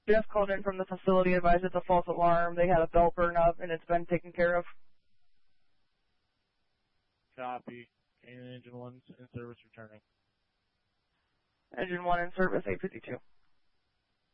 Jeff called in from the facility, advised it's a false alarm. They had a belt burn up, and it's been taken care of. Copy. Engine 1 in service returning. Engine 1 in service, 852.